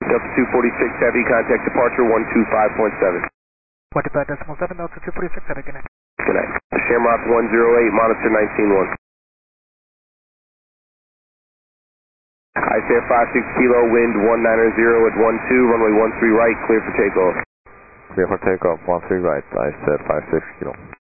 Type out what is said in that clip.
Delta 246 Heavy, contact departure 125.7. 25.7, Delta 246 Heavy, good night. Good night. Shamrock 108, monitor 19-1. ICF 56 Kilo, wind 190 at 12, runway 13 right, clear for takeoff. Clear for takeoff, 13 right, ICF 56 Kilo.